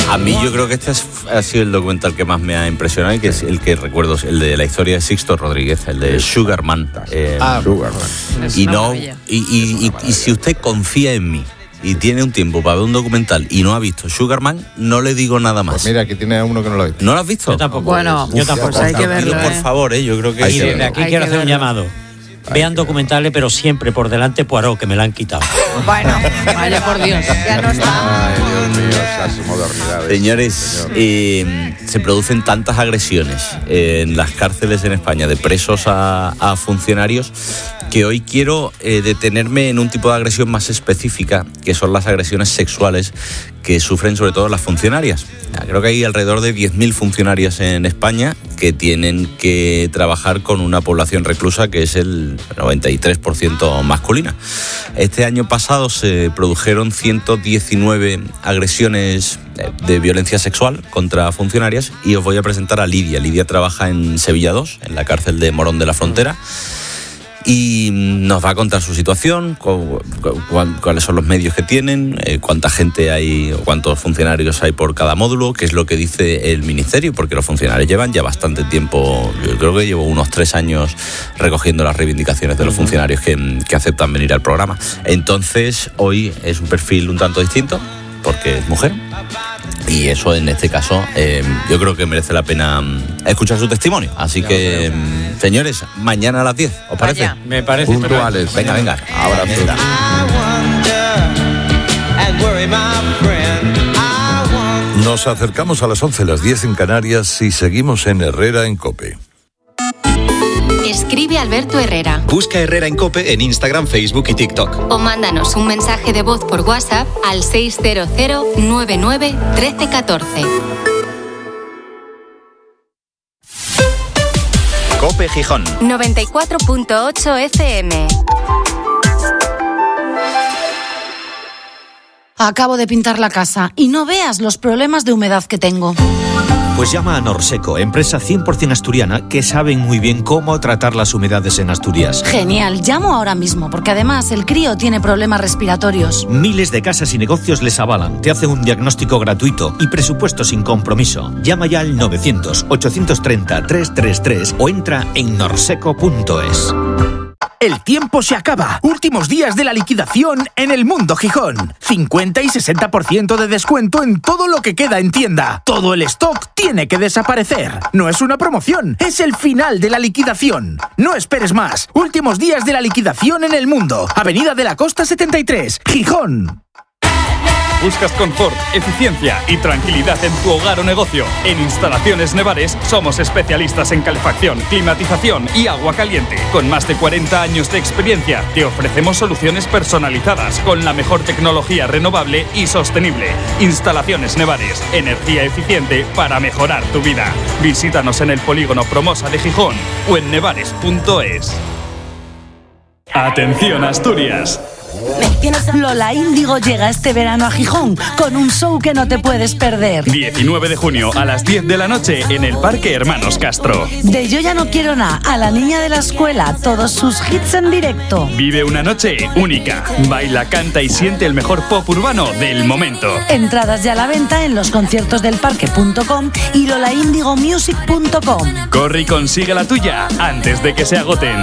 A mí yo creo que este ha sido el documental que más me ha impresionado y que es el que recuerdo, el de la historia de Sixto Rodríguez, el de Sugarman. Sugarman. Y si usted confía en mí y tiene un tiempo para ver un documental y no ha visto Sugarman, no le digo nada más. Pues mira, aquí tiene uno que no lo ha visto. ¿No lo has visto? Yo tampoco. Bueno, yo tampoco. Pues hay que verlo. Por favor, yo creo que... Y desde aquí quiero hacer un llamado. Vean documentales, pero siempre por delante Poirot, que me la han quitado. Bueno, vaya por Dios, ya no está. Ay, Dios mío, esas modernidades. Señores, se producen tantas agresiones en las cárceles en España de presos a funcionarios que hoy quiero detenerme en un tipo de agresión más específica, que son las agresiones sexuales que sufren sobre todo las funcionarias. Creo que hay alrededor de 10.000 funcionarias en España que tienen que trabajar con una población reclusa que es el 93% masculina. Este año pasado se produjeron 119 agresiones de violencia sexual contra funcionarias y os voy a presentar a Lidia. Lidia trabaja en Sevilla 2, en la cárcel de Morón de la Frontera. Y nos va a contar su situación, cuáles son los medios que tienen, cuánta gente hay, cuántos funcionarios hay por cada módulo, qué es lo que dice el ministerio, porque los funcionarios llevan ya bastante tiempo, yo creo que llevo unos 3 años recogiendo las reivindicaciones de los funcionarios que aceptan venir al programa. Entonces, hoy es un perfil un tanto distinto, porque es mujer. Y eso, en este caso, yo creo que merece la pena escuchar su testimonio. Así que, señores, mañana a las 10, ¿os parece? Vaya. Me parece puntuales. Venga. Ahora Venga. Nos acercamos a las 11, las 10 en Canarias y seguimos en Herrera en COPE. Escribe Alberto Herrera. Busca Herrera en COPE en Instagram, Facebook y TikTok. O mándanos un mensaje de voz por WhatsApp al 600 99 13 14. COPE Gijón. 94.8 FM. Acabo de pintar la casa y no veas los problemas de humedad que tengo. Pues llama a Norseco, empresa 100% asturiana que saben muy bien cómo tratar las humedades en Asturias. Genial, llamo ahora mismo porque además el crío tiene problemas respiratorios. Miles de casas y negocios les avalan, te hacen un diagnóstico gratuito y presupuesto sin compromiso. Llama ya al 900-830-333 o entra en norseco.es. El tiempo se acaba. Últimos días de la liquidación en El Mundo Gijón. 50 y 60% de descuento en todo lo que queda en tienda. Todo el stock tiene que desaparecer. No es una promoción, es el final de la liquidación. No esperes más. Últimos días de la liquidación en El Mundo. Avenida de la Costa 73, Gijón. ¿Buscas confort, eficiencia y tranquilidad en tu hogar o negocio? En Instalaciones Nevares somos especialistas en calefacción, climatización y agua caliente. Con más de 40 años de experiencia, te ofrecemos soluciones personalizadas con la mejor tecnología renovable y sostenible. Instalaciones Nevares, energía eficiente para mejorar tu vida. Visítanos en el Polígono Promosa de Gijón o en nevares.es. ¡Atención, Asturias! Lola Índigo llega este verano a Gijón con un show que no te puedes perder. 19 de junio a las 10 de la noche en el Parque Hermanos Castro. De Yo ya no quiero nada a La niña de la escuela, todos sus hits en directo. Vive una noche única. Baila, canta y siente el mejor pop urbano del momento. Entradas ya a la venta en losconciertosdelparque.com y lolaindigomusic.com. Corre y consigue la tuya antes de que se agoten.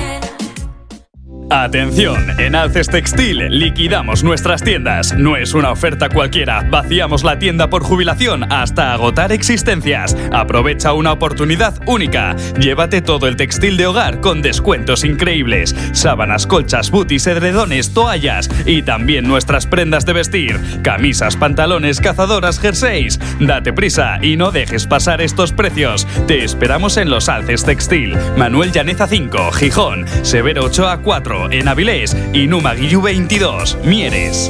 Atención, en Alces Textil liquidamos nuestras tiendas. No es una oferta cualquiera, vaciamos la tienda por jubilación hasta agotar existencias. Aprovecha una oportunidad única. Llévate todo el textil de hogar con descuentos increíbles. Sábanas, colchas, booties, edredones, toallas y también nuestras prendas de vestir. Camisas, pantalones, cazadoras, jerseys. Date prisa y no dejes pasar estos precios. Te esperamos en los Alces Textil. Manuel Llaneza 5, Gijón. Severo Ochoa 4. En Avilés y Numa Guillú 22, Mieres.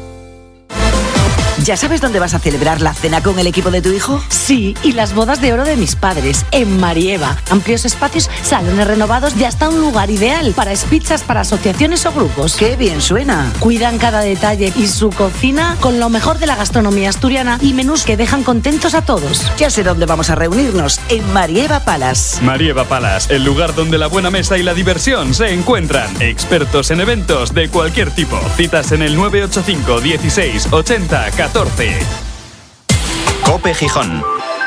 ¿Ya sabes dónde vas a celebrar la cena con el equipo de tu hijo? Sí, y las bodas de oro de mis padres, en Marieva. Amplios espacios, salones renovados y hasta un lugar ideal para pizzas para asociaciones o grupos. ¡Qué bien suena! Cuidan cada detalle y su cocina con lo mejor de la gastronomía asturiana y menús que dejan contentos a todos. Ya sé dónde vamos a reunirnos, en Marieva Palace. Marieva Palace, el lugar donde la buena mesa y la diversión se encuentran. Expertos en eventos de cualquier tipo. Citas en el 985 16 80 14. COPE Gijón.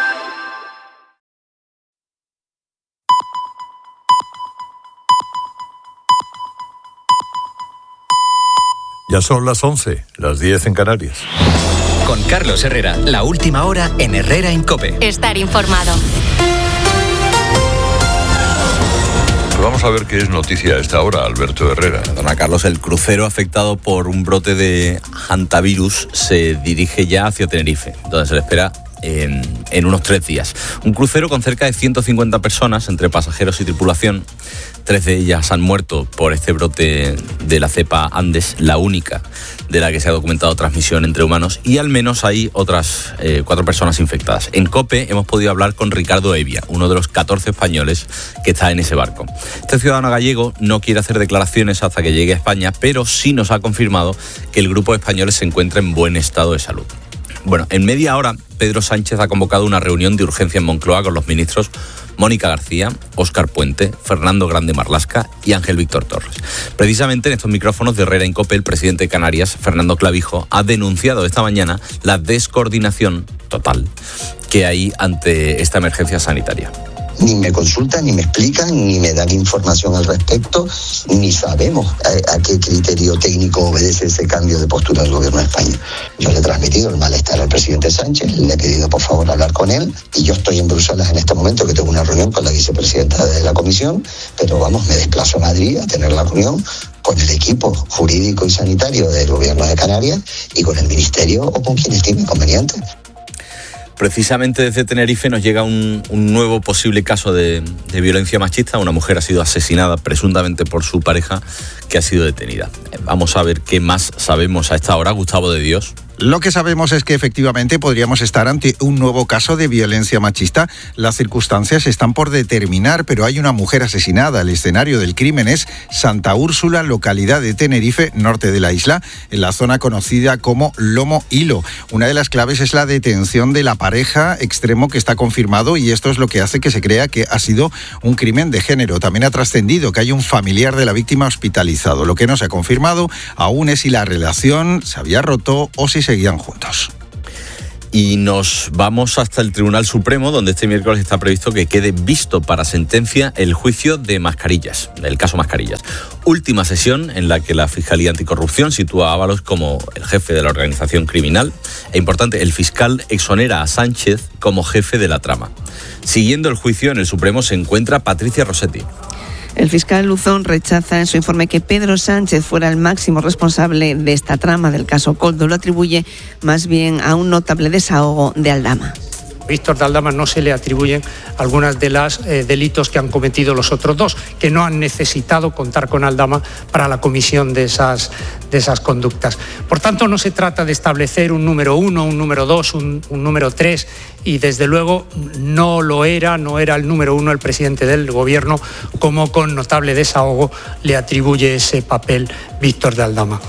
Ya son las 11, las 10 en Canarias. Con Carlos Herrera, la última hora en Herrera en COPE. Estar informado. Vamos a ver qué es noticia a esta hora, Alberto Herrera. Don Carlos, el crucero afectado por un brote de hantavirus se dirige ya hacia Tenerife, donde se le espera en unos 3 días. Un crucero con cerca de 150 personas, entre pasajeros y tripulación. 3 de ellas han muerto por este brote de la cepa Andes, la única de la que se ha documentado transmisión entre humanos, y al menos hay otras 4 personas infectadas. En COPE hemos podido hablar con Ricardo Evia, uno de los 14 españoles que está en ese barco. Este ciudadano gallego no quiere hacer declaraciones hasta que llegue a España, pero sí nos ha confirmado que el grupo de españoles se encuentra en buen estado de salud. Bueno, en media hora, Pedro Sánchez ha convocado una reunión de urgencia en Moncloa con los ministros Mónica García, Óscar Puente, Fernando Grande Marlasca y Ángel Víctor Torres. Precisamente en estos micrófonos de Herrera en COPE, el presidente de Canarias, Fernando Clavijo, ha denunciado esta mañana la descoordinación total que hay ante esta emergencia sanitaria. Ni me consultan, ni me explican, ni me dan información al respecto, ni sabemos a qué criterio técnico obedece ese cambio de postura del gobierno de España. Yo le he transmitido el malestar al presidente Sánchez, le he pedido por favor hablar con él, y yo estoy en Bruselas en este momento, que tengo una reunión con la vicepresidenta de la comisión, pero vamos, me desplazo a Madrid a tener la reunión con el equipo jurídico y sanitario del gobierno de Canarias y con el ministerio o con quien estime conveniente. Precisamente desde Tenerife nos llega un nuevo posible caso de violencia machista. Una mujer ha sido asesinada presuntamente por su pareja, que ha sido detenida. Vamos a ver qué más sabemos a esta hora. Gustavo de Dios. Lo que sabemos es que efectivamente podríamos estar ante un nuevo caso de violencia machista. Las circunstancias están por determinar, pero hay una mujer asesinada. El escenario del crimen es Santa Úrsula, localidad de Tenerife, norte de la isla, en la zona conocida como Lomo Hilo. Una de las claves es la detención de la pareja, extremo que está confirmado, y esto es lo que hace que se crea que ha sido un crimen de género. También ha trascendido que hay un familiar de la víctima hospitalizado. Lo que no se ha confirmado aún es si la relación se había roto o si seguían juntos. Y nos vamos hasta el Tribunal Supremo, donde este miércoles está previsto que quede visto para sentencia el juicio de Mascarillas, el caso Mascarillas. Última sesión en la que la Fiscalía Anticorrupción sitúa a Ábalos como el jefe de la organización criminal. E importante, el fiscal exonera a Sánchez como jefe de la trama. Siguiendo el juicio en el Supremo se encuentra Patricia Rossetti. El fiscal Luzón rechaza en su informe que Pedro Sánchez fuera el máximo responsable de esta trama del caso Koldo. Lo atribuye más bien a un notable desahogo de Aldama. Víctor de Aldama no se le atribuyen algunas de las delitos que han cometido los otros dos, que no han necesitado contar con Aldama para la comisión de esas conductas. Por tanto, no se trata de establecer un número 1, un número 2, un número 3, y desde luego no era el número 1 el presidente del gobierno, como con notable desahogo le atribuye ese papel Víctor de Aldama.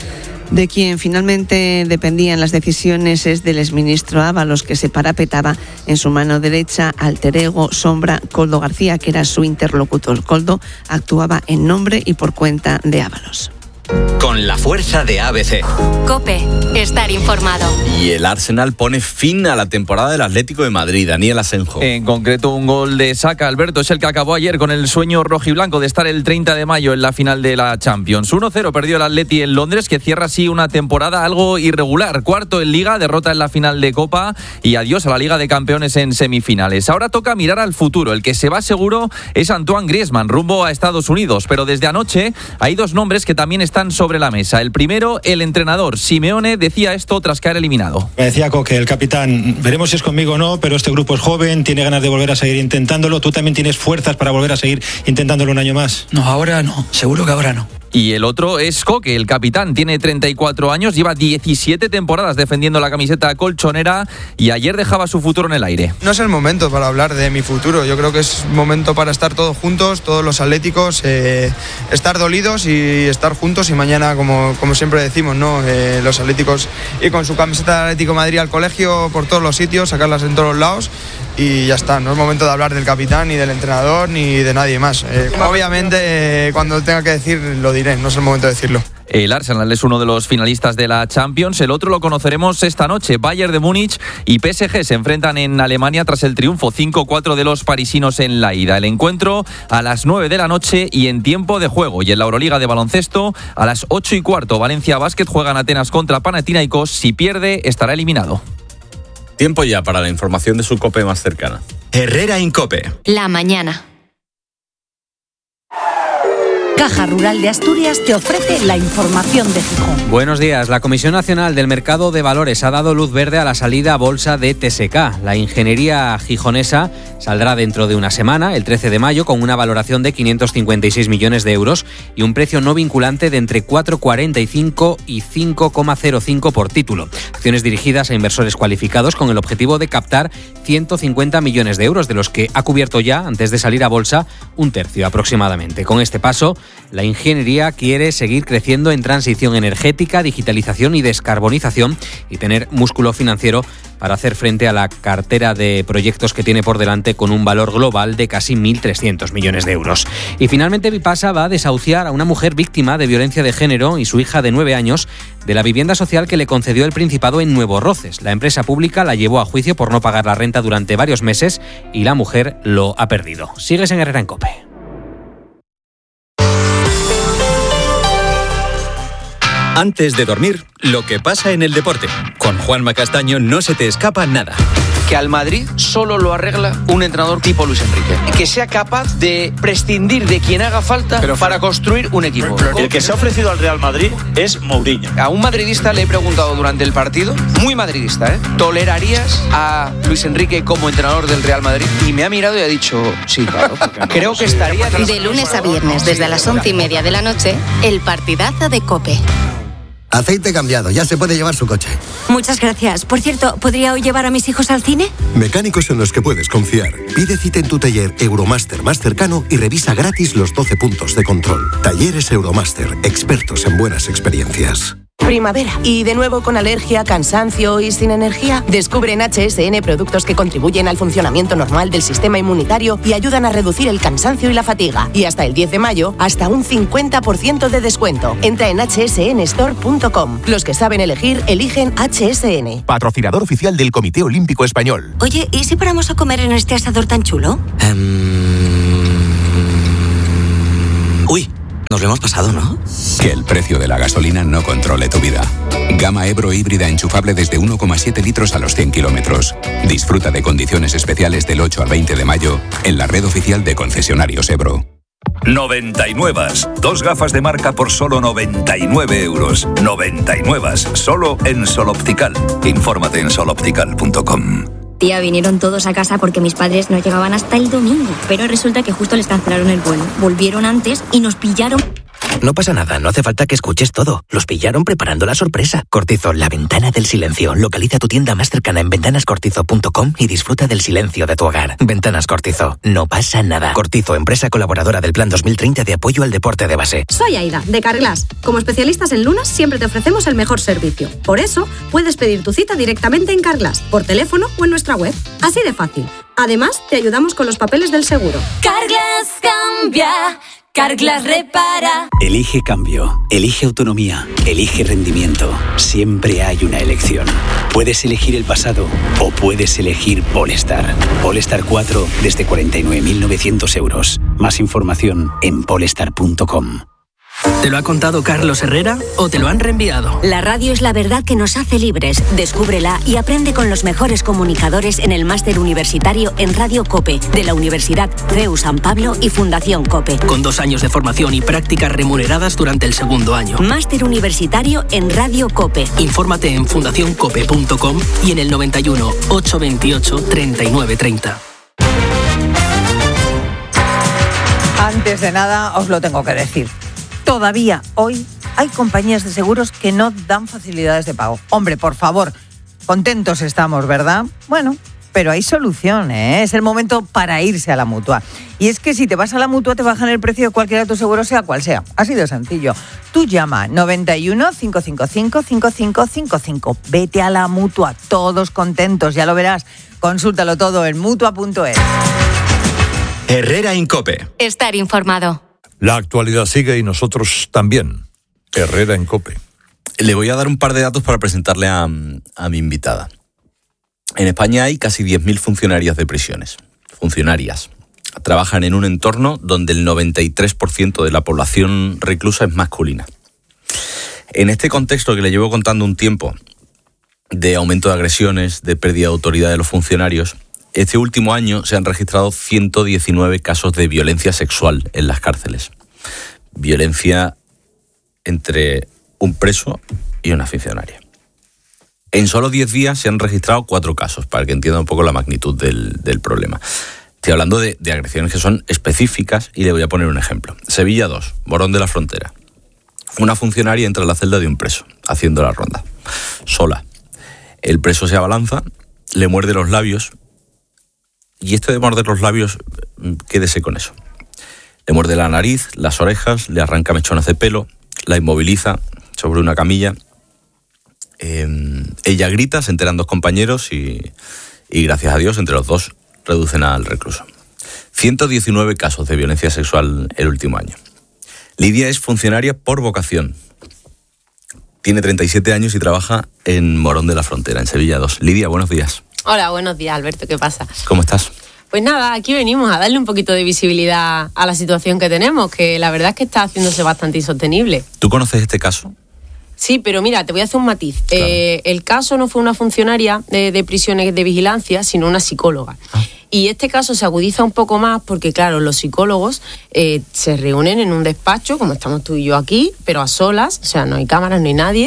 De quien finalmente dependían las decisiones es del exministro Ábalos, que se parapetaba en su mano derecha, alter ego, sombra, Koldo García, que era su interlocutor. Koldo actuaba en nombre y por cuenta de Ábalos. Con la fuerza de ABC. COPE, estar informado. Y el Arsenal pone fin a la temporada del Atlético de Madrid. Daniel Asenjo. En concreto, un gol de Saka, Alberto, es el que acabó ayer con el sueño rojiblanco de estar el 30 de mayo en la final de la Champions. 1-0 perdió el Atleti en Londres, que cierra así una temporada algo irregular. Cuarto en Liga, derrota en la final de Copa y adiós a la Liga de Campeones en semifinales. Ahora toca mirar al futuro. El que se va seguro es Antoine Griezmann, rumbo a Estados Unidos. Pero desde anoche hay 2 nombres que también están sobre la mesa. El primero, el entrenador Simeone, decía esto tras caer eliminado. Me decía Coque, el capitán, veremos si es conmigo o no, pero este grupo es joven, tiene ganas de volver a seguir intentándolo. ¿Tú también tienes fuerzas para volver a seguir intentándolo un año más? No, ahora no, seguro que ahora no. Y el otro es Coque, el capitán, tiene 34 años, lleva 17 temporadas defendiendo la camiseta colchonera y ayer dejaba su futuro en el aire. No es el momento para hablar de mi futuro, yo creo que es momento para estar todos juntos, todos los atléticos, estar dolidos y estar juntos, y mañana, como siempre decimos, ¿no? Los atléticos ir con su camiseta de Atlético de Madrid al colegio por todos los sitios, sacarlas en todos los lados. Y ya está, no es momento de hablar del capitán, ni del entrenador, ni de nadie más. Obviamente, cuando tenga que decir, lo diré, no es el momento de decirlo. El Arsenal es uno de los finalistas de la Champions, el otro lo conoceremos esta noche. Bayern de Múnich y PSG se enfrentan en Alemania tras el triunfo 5-4 de los parisinos en la ida. El encuentro a las 9 de la noche y en tiempo de juego. Y en la Euroliga de baloncesto, a las 8:15, Valencia Basket juega en Atenas contra Panathinaikos. Si pierde, estará eliminado. Tiempo ya para la información de su COPE más cercana. Herrera Incope. La mañana. Caja Rural de Asturias te ofrece la información de Gijón. Buenos días. La Comisión Nacional del Mercado de Valores ha dado luz verde a la salida a bolsa de TSK. La ingeniería gijonesa saldrá dentro de una semana, el 13 de mayo, con una valoración de 556 millones de euros y un precio no vinculante de entre 4,45 y 5,05 por título. Acciones dirigidas a inversores cualificados con el objetivo de captar 150 millones de euros, de los que ha cubierto ya, antes de salir a bolsa, un tercio aproximadamente. Con este paso, la ingeniería quiere seguir creciendo en transición energética, digitalización y descarbonización y tener músculo financiero para hacer frente a la cartera de proyectos que tiene por delante, con un valor global de casi 1.300 millones de euros. Y finalmente Vipasa va a desahuciar a una mujer víctima de violencia de género y su hija de 9 años de la vivienda social que le concedió el Principado en Nuevos Roces. La empresa pública la llevó a juicio por no pagar la renta durante varios meses y la mujer lo ha perdido. Sigues en Herrera en COPE. Antes de dormir, lo que pasa en el deporte. Con Juanma Castaño no se te escapa nada. Que al Madrid solo lo arregla un entrenador tipo Luis Enrique. Que sea capaz de prescindir de quien haga falta para construir un equipo. El que se ha ofrecido al Real Madrid es Mourinho. A un madridista le he preguntado durante el partido, muy madridista, ¿tolerarías a Luis Enrique como entrenador del Real Madrid? Y me ha mirado y ha dicho, sí, claro. Creo que estaría... De lunes a viernes, desde las 11:30 de la noche, el partidazo de COPE. Aceite cambiado, ya se puede llevar su coche. Muchas gracias. Por cierto, ¿podría hoy llevar a mis hijos al cine? Mecánicos en los que puedes confiar. Pide cita en tu taller Euromaster más cercano y revisa gratis los 12 puntos de control. Talleres Euromaster, expertos en buenas experiencias. Primavera. Y de nuevo con alergia, cansancio y sin energía. Descubre en HSN productos que contribuyen al funcionamiento normal del sistema inmunitario y ayudan a reducir el cansancio y la fatiga. Y hasta el 10 de mayo, hasta un 50% de descuento. Entra en hsnstore.com. Los que saben elegir, eligen HSN. Patrocinador oficial del Comité Olímpico Español. Oye, ¿y si paramos a comer en este asador tan chulo? Uy, nos lo hemos pasado, ¿no? Que el precio de la gasolina no controle tu vida. Gama Ebro híbrida enchufable desde 1,7 litros a los 100 kilómetros. Disfruta de condiciones especiales del 8 al 20 de mayo en la red oficial de concesionarios Ebro. 99. 2 gafas de marca por solo 99 euros. 99. Solo en Sol Optical. Infórmate en soloptical.com. Tía, vinieron todos a casa porque mis padres no llegaban hasta el domingo. Pero resulta que justo les cancelaron el vuelo. Volvieron antes y nos pillaron. No pasa nada, no hace falta que escuches todo. Los pillaron preparando la sorpresa. Cortizo, la ventana del silencio. Localiza tu tienda más cercana en ventanascortizo.com y disfruta del silencio de tu hogar. Ventanas Cortizo, no pasa nada. Cortizo, empresa colaboradora del Plan 2030 de apoyo al deporte de base. Soy Aida, de Carglass. Como especialistas en lunas, siempre te ofrecemos el mejor servicio. Por eso, puedes pedir tu cita directamente en Carglass, por teléfono o en nuestra web. Así de fácil. Además, te ayudamos con los papeles del seguro. Carglass cambia. Carglass repara. Elige cambio, elige autonomía, elige rendimiento. Siempre hay una elección. Puedes elegir el pasado o puedes elegir Polestar. Polestar 4 desde 49.900 euros. Más información en polestar.com. ¿Te lo ha contado Carlos Herrera o te lo han reenviado? La radio es la verdad que nos hace libres. Descúbrela y aprende con los mejores comunicadores en el máster universitario en Radio COPE de la Universidad CEU San Pablo y Fundación COPE. Con 2 años de formación y prácticas remuneradas durante el segundo año. Máster universitario en Radio COPE. Infórmate en fundacioncope.com y en el 91 828 3930. Antes de nada, os lo tengo que decir. Todavía hoy hay compañías de seguros que no dan facilidades de pago. Hombre, por favor, contentos estamos, ¿verdad? Bueno, pero hay solución, ¿eh? Es el momento para irse a la Mutua. Y es que si te vas a la Mutua te bajan el precio de cualquiera de tus seguros, sea cual sea. Así de sencillo. Tú llama 91 555 5555. Vete a la Mutua, todos contentos, ya lo verás. Consúltalo todo en Mutua.es. Herrera Incope. Estar informado. La actualidad sigue y nosotros también. Herrera en COPE. Le voy a dar un par de datos para presentarle a mi invitada. En España hay casi 10.000 funcionarias de prisiones. Funcionarias. Trabajan en un entorno donde el 93% de la población reclusa es masculina. En este contexto que le llevo contando un tiempo, de aumento de agresiones, de pérdida de autoridad de los funcionarios, este último año se han registrado 119 casos de violencia sexual en las cárceles. Violencia entre un preso y una funcionaria. En solo 10 días se han registrado 4 casos, para que entienda un poco la magnitud del problema. Estoy hablando de agresiones que son específicas y le voy a poner un ejemplo. Sevilla 2, Morón de la Frontera. Una funcionaria entra a la celda de un preso, haciendo la ronda, sola. El preso se abalanza, le muerde los labios, y esto de morder los labios, quédese con eso. Le muerde la nariz, las orejas, le arranca mechones de pelo, la inmoviliza sobre una camilla. Ella grita, se enteran 2 compañeros y gracias a Dios entre los 2 reducen al recluso. 119 casos de violencia sexual el último año. Lidia es funcionaria por vocación. Tiene 37 años y trabaja en Morón de la Frontera, en Sevilla 2. Lidia, buenos días. Hola, buenos días, Alberto, ¿qué pasa? ¿Cómo estás? Pues nada, aquí venimos a darle un poquito de visibilidad a la situación que tenemos, que la verdad es que está haciéndose bastante insostenible. ¿Tú conoces este caso? Sí, pero mira, te voy a hacer un matiz. Claro. El caso no fue una funcionaria de prisiones de vigilancia, sino una psicóloga. Y este caso se agudiza un poco más porque, claro, los psicólogos se reúnen en un despacho, como estamos tú y yo aquí, pero a solas, o sea, no hay cámaras, no hay nadie.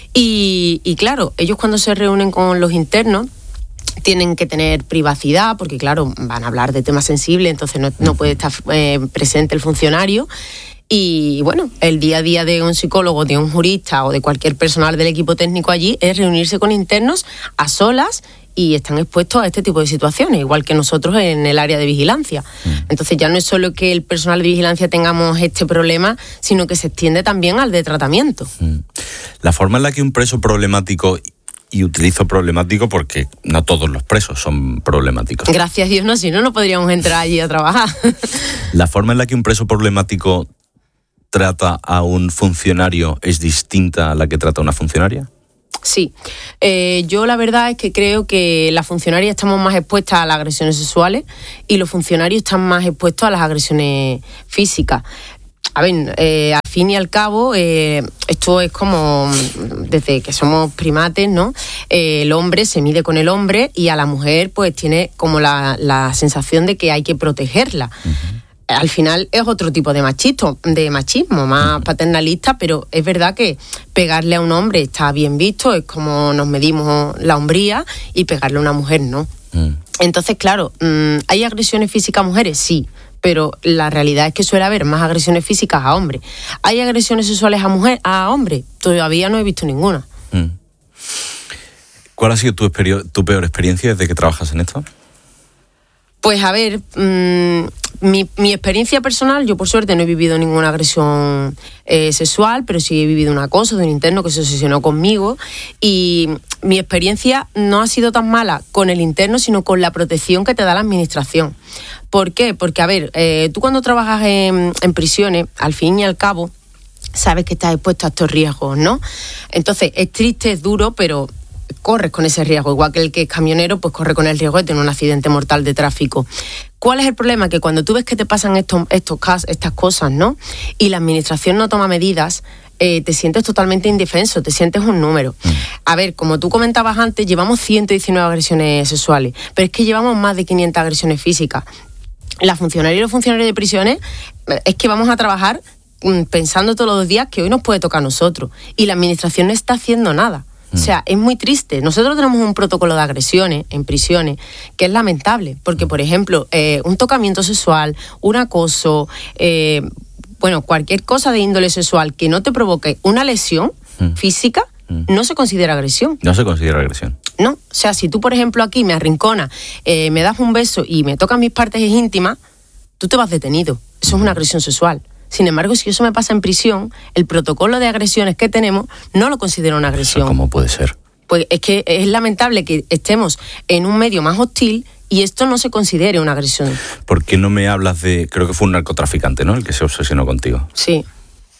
Y claro, ellos cuando se reúnen con los internos tienen que tener privacidad porque, claro, van a hablar de temas sensibles, entonces no puede estar presente el funcionario. Y bueno, el día a día de un psicólogo, de un jurista o de cualquier personal del equipo técnico allí es reunirse con internos a solas y están expuestos a este tipo de situaciones, igual que nosotros en el área de vigilancia. Entonces ya no es solo que el personal de vigilancia tengamos este problema, sino que se extiende también al de tratamiento. La forma en la que un preso problemático, y utilizo problemático porque no todos los presos son problemáticos. Gracias a Dios, no, si no, no podríamos entrar allí a trabajar. La forma en la que un preso problemático trata a un funcionario es distinta a la que trata a una funcionaria. Sí, yo la verdad es que creo que las funcionarias estamos más expuestas a las agresiones sexuales y los funcionarios están más expuestos a las agresiones físicas. A ver, al fin y al cabo, esto es como desde que somos primates, ¿no? El hombre se mide con el hombre y a la mujer pues tiene como la sensación de que hay que protegerla. Al final es otro tipo de machismo, más paternalista, pero es verdad que pegarle a un hombre está bien visto, es como nos medimos la hombría, y pegarle a una mujer no. Entonces, claro, ¿hay agresiones físicas a mujeres? Sí, pero la realidad es que suele haber más agresiones físicas a hombres. ¿Hay agresiones sexuales a hombres? Todavía no he visto ninguna. ¿Cuál ha sido tu peor experiencia desde que trabajas en esto? Pues a ver, mi experiencia personal, yo por suerte no he vivido ninguna agresión sexual, pero sí he vivido un acoso de un interno que se obsesionó conmigo, y mi experiencia no ha sido tan mala con el interno, sino con la protección que te da la administración. ¿Por qué? Porque, a ver, tú cuando trabajas en prisiones, al fin y al cabo, sabes que estás expuesto a estos riesgos, ¿no? Entonces, es triste, es duro, pero corres con ese riesgo, igual que el que es camionero, pues corre con el riesgo de tener un accidente mortal de tráfico. ¿Cuál es el problema? Que cuando tú ves que te pasan estas cosas, ¿no? Y la administración no toma medidas, te sientes totalmente indefenso, te sientes un número. A ver, como tú comentabas antes, llevamos 119 agresiones sexuales, pero es que llevamos más de 500 agresiones físicas. Las funcionarias y los funcionarios de prisiones es que vamos a trabajar pensando todos los días que hoy nos puede tocar a nosotros, y la administración no está haciendo nada. O sea, es muy triste. Nosotros tenemos un protocolo de agresiones en prisiones que es lamentable, porque, por ejemplo, un tocamiento sexual, un acoso, cualquier cosa de índole sexual que no te provoque una lesión física, no se considera agresión. No se considera agresión. No, o sea, si tú, por ejemplo, aquí me arrinconas, me das un beso y me tocas mis partes íntimas, tú te vas detenido. Eso es una agresión sexual. Sin embargo, si eso me pasa en prisión, el protocolo de agresiones que tenemos no lo considero una agresión. ¿Cómo puede ser? Pues es que es lamentable que estemos en un medio más hostil y esto no se considere una agresión. ¿Por qué no me hablas de...? Creo que fue un narcotraficante, ¿no?, el que se obsesionó contigo. Sí.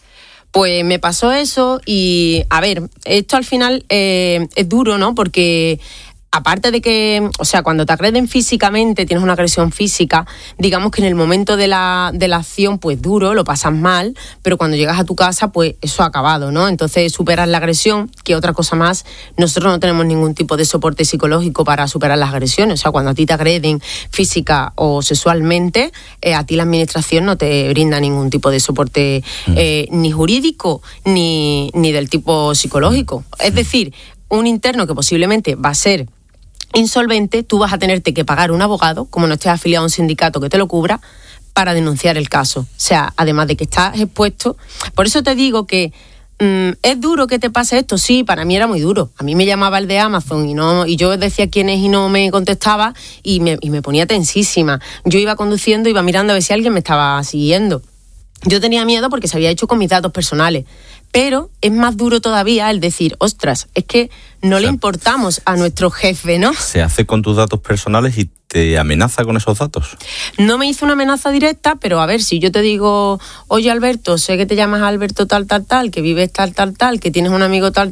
Pues me pasó eso y, a ver, esto al final es duro, ¿no? Porque aparte de que, o sea, cuando te agreden físicamente, tienes una agresión física, digamos que en el momento de la acción, pues duro, lo pasas mal, pero cuando llegas a tu casa, pues eso ha acabado, ¿no? Entonces superas la agresión, que otra cosa más, nosotros no tenemos ningún tipo de soporte psicológico para superar las agresiones. O sea, cuando a ti te agreden física o sexualmente, a ti la administración no te brinda ningún tipo de soporte ni jurídico ni del tipo psicológico. Es decir, un interno que posiblemente va a ser insolvente, tú vas a tenerte que pagar un abogado, como no estés afiliado a un sindicato que te lo cubra, para denunciar el caso. O sea, además de que estás expuesto. Por eso te digo que ¿es duro que te pase esto? Sí, para mí era muy duro. A mí me llamaba el de Amazon y yo decía quién es y no me contestaba y me ponía tensísima. Yo iba conduciendo, iba mirando a ver si alguien me estaba siguiendo. Yo tenía miedo porque se había hecho con mis datos personales. Pero es más duro todavía el decir, ostras, es que no le importamos a nuestro jefe, ¿no? Se hace con tus datos personales y te amenaza con esos datos. No me hizo una amenaza directa, pero a ver, si yo te digo, oye Alberto, sé que te llamas Alberto tal, que vives tal, que tienes un amigo tal,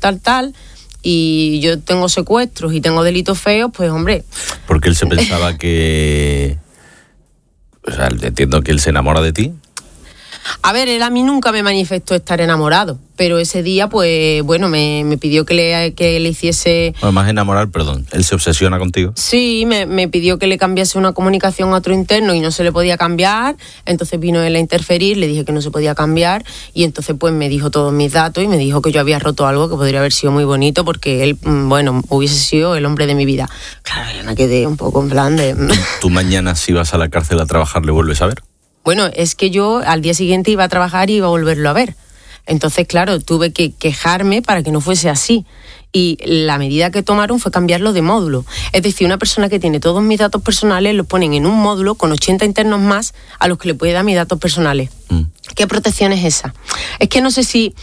y yo tengo secuestros y tengo delitos feos, pues hombre. Porque él se pensaba que... O sea, entiendo que él se enamora de ti. A ver, él a mí nunca me manifestó estar enamorado, pero ese día, pues, bueno, me pidió que le hiciese... Bueno, más enamorar, perdón, ¿él se obsesiona contigo? Sí, me pidió que le cambiase una comunicación a otro interno y no se le podía cambiar, entonces vino él a interferir, le dije que no se podía cambiar y entonces pues me dijo todos mis datos y me dijo que yo había roto algo que podría haber sido muy bonito porque él, bueno, hubiese sido el hombre de mi vida. Claro, yo me quedé un poco en plan de... ¿Tú mañana si vas a la cárcel a trabajar le vuelves a ver? Bueno, es que yo al día siguiente iba a trabajar y iba a volverlo a ver. Entonces, claro, tuve que quejarme para que no fuese así. Y la medida que tomaron fue cambiarlo de módulo. Es decir, una persona que tiene todos mis datos personales los ponen en un módulo con 80 internos más a los que le puede dar mis datos personales. ¿Qué protección es esa? Es que no sé si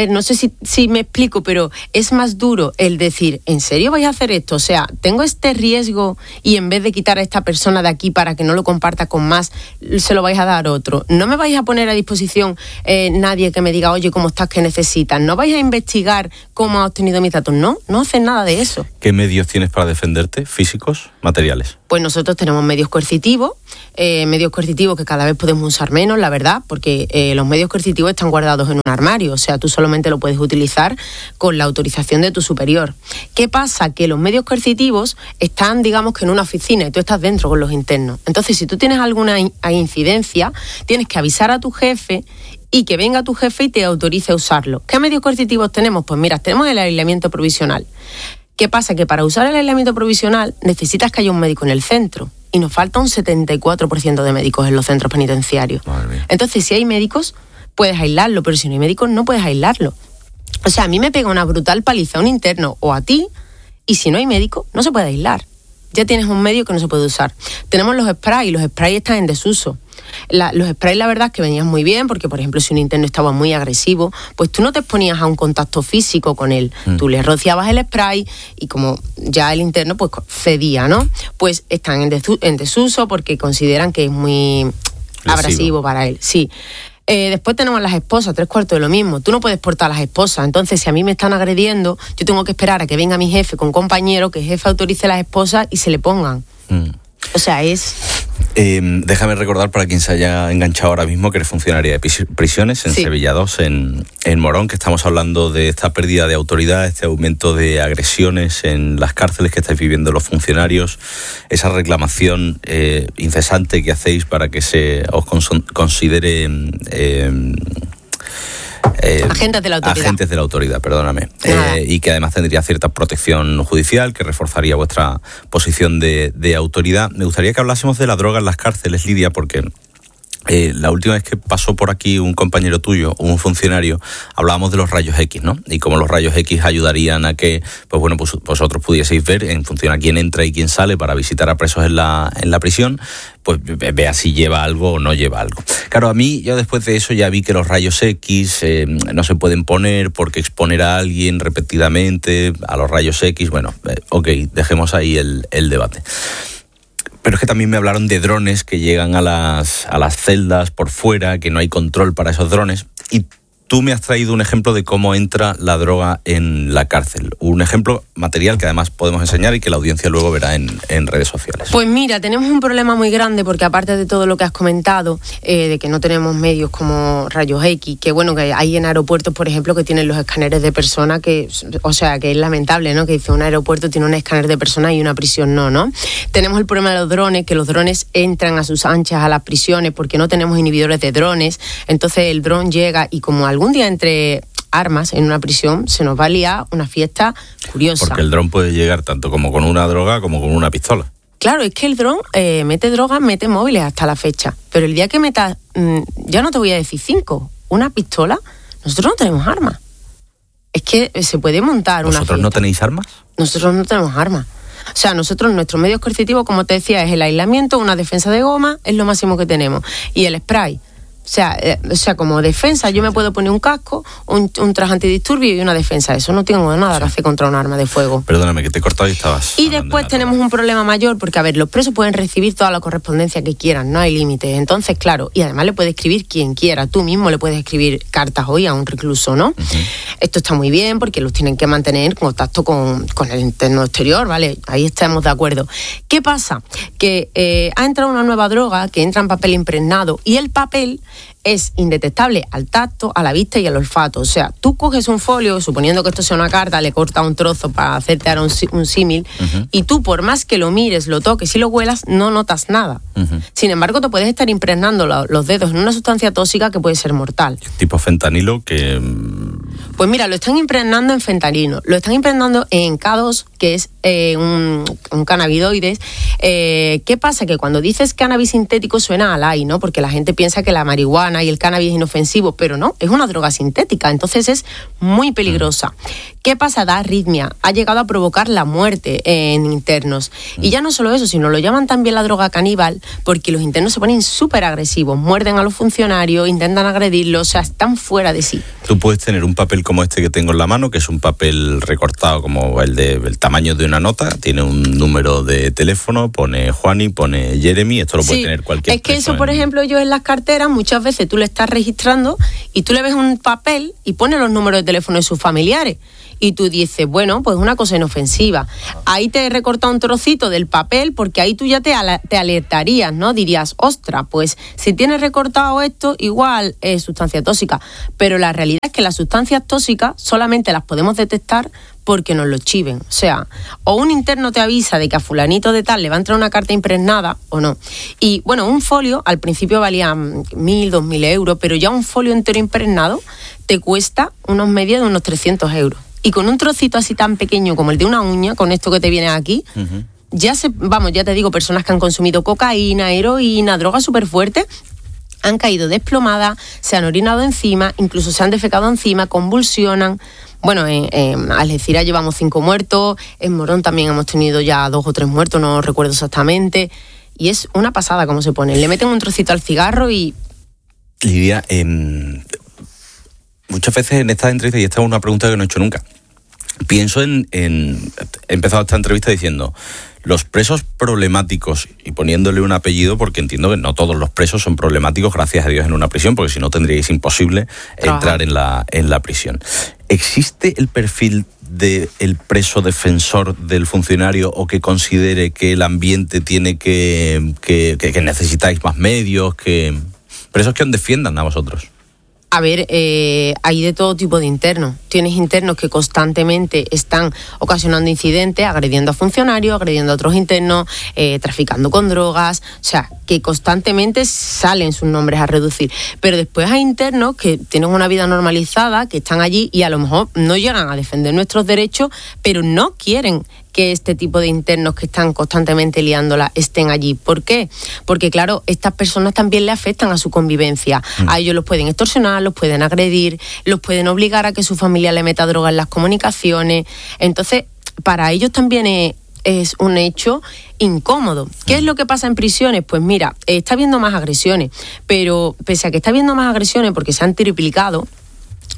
me explico, pero es más duro el decir, ¿en serio vais a hacer esto? O sea, tengo este riesgo y en vez de quitar a esta persona de aquí para que no lo comparta con más, se lo vais a dar a otro. No me vais a poner a disposición nadie que me diga, oye, ¿cómo estás? ¿Qué necesitas? No vais a investigar cómo has obtenido mis datos. No hacen nada de eso. ¿Qué medios tienes para defenderte? ¿Físicos? ¿Materiales? Pues nosotros tenemos medios coercitivos que cada vez podemos usar menos, la verdad, porque los medios coercitivos están guardados en un armario, o sea, tú solamente lo puedes utilizar con la autorización de tu superior. ¿Qué pasa? Que los medios coercitivos están, digamos, que en una oficina y tú estás dentro con los internos. Entonces, si tú tienes alguna incidencia, tienes que avisar a tu jefe y que venga tu jefe y te autorice a usarlo. ¿Qué medios coercitivos tenemos? Pues mira, tenemos el aislamiento provisional. ¿Qué pasa? Que para usar el aislamiento provisional necesitas que haya un médico en el centro y nos falta un 74% de médicos en los centros penitenciarios. Entonces, si hay médicos, puedes aislarlo, pero si no hay médicos, no puedes aislarlo. O sea, a mí me pega una brutal paliza un interno o a ti, y si no hay médico, no se puede aislar. Ya tienes un medio que no se puede usar. Tenemos los sprays están en desuso. Los sprays, la verdad es que venían muy bien, porque, por ejemplo, si un interno estaba muy agresivo, pues tú no te exponías a un contacto físico con él. Tú le rociabas el spray y como ya el interno pues cedía, ¿no? Pues están en desuso porque consideran que es muy abrasivo para él. Sí. Después tenemos las esposas, 3/4 de lo mismo. Tú no puedes portar a las esposas. Entonces, si a mí me están agrediendo, yo tengo que esperar a que venga mi jefe con compañero, que el jefe autorice las esposas y se le pongan. O sea, es... Déjame recordar para quien se haya enganchado ahora mismo que eres funcionaria de prisiones en Sevilla 2, en Morón, que estamos hablando de esta pérdida de autoridad, este aumento de agresiones en las cárceles que estáis viviendo los funcionarios, esa reclamación incesante que hacéis para que se os considere... agentes de la autoridad, perdóname. Y que además tendría cierta protección judicial que reforzaría vuestra posición de autoridad. Me gustaría que hablásemos de la droga en las cárceles, Lidia, porque la última vez que pasó por aquí un compañero tuyo, un funcionario, hablábamos de los rayos X, ¿no? Y cómo los rayos X ayudarían a que, pues bueno, pues vosotros pudieseis ver en función a quién entra y quién sale para visitar a presos en la prisión, pues vea si lleva algo o no lleva algo. Claro, a mí, yo después de eso ya vi que los rayos X no se pueden poner porque exponer a alguien repetidamente a los rayos X, bueno, ok, dejemos ahí el debate. Pero es que también me hablaron de drones que llegan a las celdas por fuera, que no hay control para esos drones. Y tú me has traído un ejemplo de cómo entra la droga en la cárcel. Un ejemplo material que además podemos enseñar y que la audiencia luego verá en redes sociales. Pues mira, tenemos un problema muy grande porque aparte de todo lo que has comentado, de que no tenemos medios como rayos X, que bueno, que hay en aeropuertos, por ejemplo, que tienen los escáneres de persona, que es lamentable, ¿no? Que dice un aeropuerto tiene un escáner de persona y una prisión no. Tenemos el problema de los drones, que los drones entran a sus anchas a las prisiones porque no tenemos inhibidores de drones, entonces el dron llega y como algún día entre armas en una prisión, se nos va a liar una fiesta curiosa. Porque el dron puede llegar tanto como con una droga como con una pistola. Claro, es que el dron mete drogas, mete móviles hasta la fecha, pero el día que meta, ya no te voy a decir 5, una pistola, nosotros no tenemos armas. Es que se puede montar una fiesta. ¿Vosotros no tenéis armas? Nosotros no tenemos armas. O sea, nosotros, nuestros medios coercitivos, como te decía, es el aislamiento, una defensa de goma, es lo máximo que tenemos. Y el spray. O sea, como defensa, yo me puedo poner un casco, un traje antidisturbio y una defensa. Eso no tengo nada que hacer contra un arma de fuego. Perdóname, que te he cortado y estabas... Y después tenemos un problema mayor, porque, a ver, los presos pueden recibir toda la correspondencia que quieran, no hay límites. Entonces, claro, y además le puede escribir quien quiera. Tú mismo le puedes escribir cartas hoy a un recluso, ¿no? Uh-huh. Esto está muy bien, porque los tienen que mantener en contacto con el interno exterior, ¿vale? Ahí estamos de acuerdo. ¿Qué pasa? Que ha entrado una nueva droga que entra en papel impregnado, y el papel es indetectable al tacto, a la vista y al olfato. O sea, tú coges un folio, suponiendo que esto sea una carta, le cortas un trozo para hacerte ahora un símil, uh-huh, y tú, por más que lo mires, lo toques y lo huelas, no notas nada. Uh-huh. Sin embargo, te puedes estar impregnando los dedos en una sustancia tóxica que puede ser mortal. Tipo fentanilo que... Pues mira, lo están impregnando en fentanilo, lo están impregnando en K2, que es un cannabidoides. ¿Qué pasa? Que cuando dices cannabis sintético suena a lay, ¿no? Porque la gente piensa que la marihuana y el cannabis es inofensivo, pero no, es una droga sintética, entonces es muy peligrosa. ¿Qué pasa? Da arritmia, ha llegado a provocar la muerte en internos. Y ya no solo eso, sino lo llaman también la droga caníbal, porque los internos se ponen súper agresivos, muerden a los funcionarios, intentan agredirlos, o sea, están fuera de sí. Tú puedes tener un papel como este que tengo en la mano, que es un papel recortado como el tamaño de una nota, tiene un número de teléfono, pone Juani, pone Jeremy, esto lo puede tener cualquier persona. Es que eso, por ejemplo, yo en las carteras, muchas veces tú le estás registrando y tú le ves un papel y pone los números de teléfono de sus familiares. Y tú dices, bueno, pues una cosa inofensiva. Ahí te he recortado un trocito del papel porque ahí tú ya te alertarías, ¿no? Dirías, ostras, pues si tienes recortado esto, igual es sustancia tóxica. Pero la realidad es que las sustancias tóxicas solamente las podemos detectar porque nos lo chiven. O sea, o un interno te avisa de que a fulanito de tal le va a entrar una carta impregnada o no. Y bueno, un folio al principio valía 1.000, 2.000 euros, pero ya un folio entero impregnado te cuesta unos medios de unos 300 euros. Y con un trocito así tan pequeño como el de una uña, con esto que te viene aquí, uh-huh, ya te digo, personas que han consumido cocaína, heroína, drogas súper fuertes, han caído desplomadas, se han orinado encima, incluso se han defecado encima, convulsionan. Bueno, en Algeciras llevamos 5 muertos, en Morón también hemos tenido ya 2 o 3 muertos, no recuerdo exactamente, y es una pasada cómo se ponen. Le meten un trocito al cigarro y... Lidia, muchas veces en estas entrevistas, y esta es una pregunta que no he hecho nunca, pienso he empezado esta entrevista diciendo los presos problemáticos, y poniéndole un apellido porque entiendo que no todos los presos son problemáticos, gracias a Dios, en una prisión, porque si no tendríais imposible entrar en la prisión. ¿Existe el perfil del preso defensor del funcionario o que considere que el ambiente tiene que necesitáis más medios, presos que os defiendan a vosotros? A ver, hay de todo tipo de internos. Tienes internos que constantemente están ocasionando incidentes, agrediendo a funcionarios, agrediendo a otros internos, traficando con drogas, o sea, que constantemente salen sus nombres a reducir. Pero después hay internos que tienen una vida normalizada, que están allí y a lo mejor no llegan a defender nuestros derechos, pero no quieren que este tipo de internos que están constantemente liándola estén allí. ¿Por qué? Porque, claro, estas personas también le afectan a su convivencia. A ellos los pueden extorsionar, los pueden agredir, los pueden obligar a que su familia le meta droga en las comunicaciones. Entonces, para ellos también es un hecho incómodo. ¿Qué es lo que pasa en prisiones? Pues mira, está habiendo más agresiones, pero pese a que está habiendo más agresiones porque se han triplicado,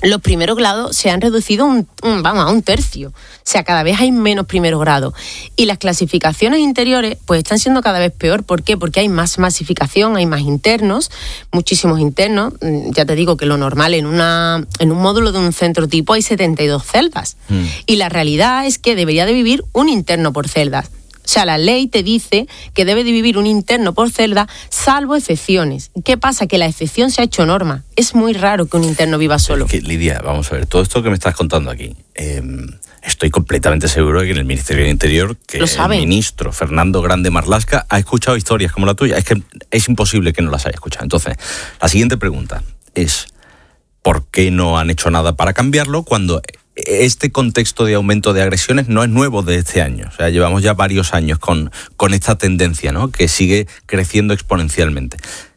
los primeros grados se han reducido a un tercio. O sea, cada vez hay menos primeros grados. Y las clasificaciones interiores pues están siendo cada vez peor. ¿Por qué? Porque hay más masificación, hay más internos, muchísimos internos. Ya te digo que lo normal en un módulo de un centro tipo hay 72 celdas. Y la realidad es que debería de vivir un interno por celda. O sea, la ley te dice que debe de vivir un interno por celda, salvo excepciones. ¿Qué pasa? Que la excepción se ha hecho norma. Es muy raro que un interno viva solo. Lidia, vamos a ver, todo esto que me estás contando aquí, estoy completamente seguro de que en el Ministerio del Interior, que el ministro Fernando Grande Marlaska ha escuchado historias como la tuya. Es que es imposible que no las haya escuchado. Entonces, la siguiente pregunta es, ¿por qué no han hecho nada para cambiarlo cuando este contexto de aumento de agresiones no es nuevo de este año? O sea, llevamos ya varios años con esta tendencia, ¿no?, que sigue creciendo exponencialmente.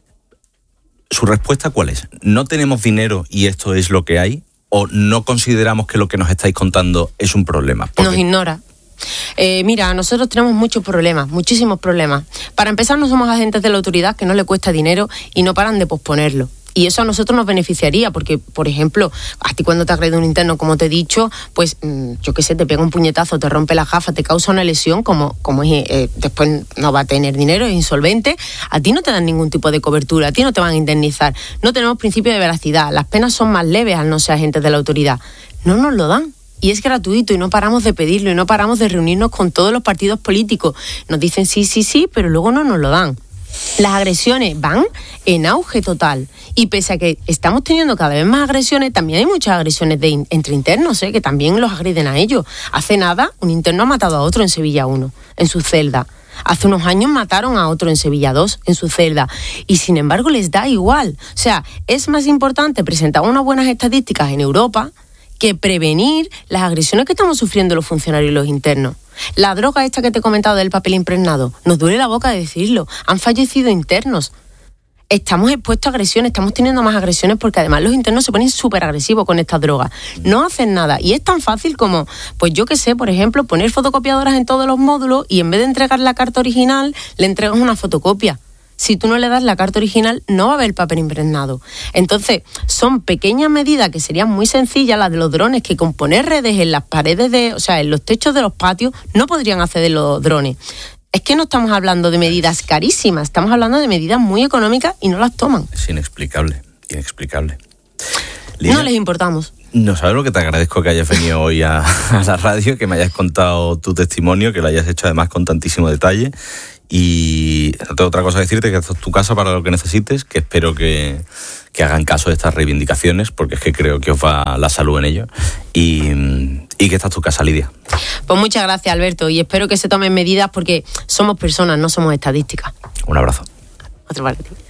¿Su respuesta cuál es? ¿No tenemos dinero y esto es lo que hay? ¿O no consideramos que lo que nos estáis contando es un problema? Nos ignora. Mira, nosotros tenemos muchos problemas, muchísimos problemas. Para empezar, no somos agentes de la autoridad, que no le cuesta dinero y no paran de posponerlo. Y eso a nosotros nos beneficiaría, porque, por ejemplo, a ti cuando te agrede un interno, como te he dicho, pues, yo qué sé, te pega un puñetazo, te rompe la gafa, te causa una lesión, como es, después no va a tener dinero, es insolvente, a ti no te dan ningún tipo de cobertura, a ti no te van a indemnizar, no tenemos principio de veracidad, las penas son más leves al no ser agentes de la autoridad. No nos lo dan. Y es gratuito y no paramos de pedirlo y no paramos de reunirnos con todos los partidos políticos. Nos dicen sí, pero luego no nos lo dan. Las agresiones van en auge total y pese a que estamos teniendo cada vez más agresiones, también hay muchas agresiones entre internos, que también los agreden a ellos. Hace nada un interno ha matado a otro en Sevilla 1, en su celda. Hace unos años mataron a otro en Sevilla 2, en su celda, y sin embargo les da igual. O sea, es más importante presentar unas buenas estadísticas en Europa que prevenir las agresiones que estamos sufriendo los funcionarios y los internos. La droga esta que te he comentado del papel impregnado, nos duele la boca decirlo, han fallecido internos. Estamos expuestos a agresiones, estamos teniendo más agresiones porque además los internos se ponen súper agresivos con estas drogas. No hacen nada y es tan fácil como, pues yo qué sé, por ejemplo, poner fotocopiadoras en todos los módulos y en vez de entregar la carta original, le entregas una fotocopia. Si tú no le das la carta original, no va a haber papel impregnado. Entonces, son pequeñas medidas que serían muy sencillas, las de los drones, que con poner redes en las paredes en los techos de los patios, no podrían acceder los drones. Es que no estamos hablando de medidas carísimas, estamos hablando de medidas muy económicas y no las toman. Es inexplicable. Lidia, no les importamos. No sabes lo que te agradezco que hayas venido hoy a la radio, que me hayas contado tu testimonio, que lo hayas hecho además con tantísimo detalle. Y no tengo otra cosa que decirte, que esta es tu casa para lo que necesites, que espero que hagan caso de estas reivindicaciones, porque es que creo que os va la salud en ello, y que esta es tu casa, Lidia. Pues muchas gracias, Alberto, y espero que se tomen medidas porque somos personas, no somos estadísticas. Un abrazo. Otro para ti.